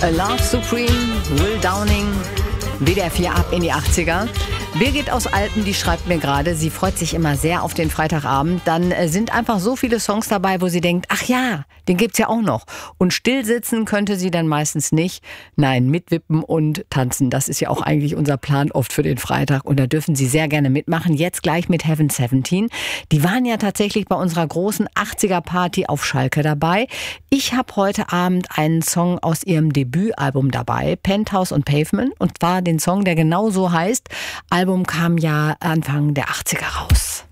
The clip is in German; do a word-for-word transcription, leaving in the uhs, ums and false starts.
A Love Supreme, Will Downing, W D R vier ab in die achtziger. Birgit aus Alten, die schreibt mir gerade, sie freut sich immer sehr auf den Freitagabend. Dann äh, sind einfach so viele Songs dabei, wo sie denkt, ach ja, den gibt's ja auch noch. Und stillsitzen könnte sie dann meistens nicht. Nein, mitwippen und tanzen, das ist ja auch eigentlich unser Plan oft für den Freitag. Und da dürfen Sie sehr gerne mitmachen. Jetzt gleich mit Heaven siebzehn. Die waren ja tatsächlich bei unserer großen achtziger-Party auf Schalke dabei. Ich habe heute Abend einen Song aus ihrem Debütalbum dabei, Penthouse und Pavement. Und zwar den Song, der genau so heißt. Album kam ja Anfang der achtziger raus.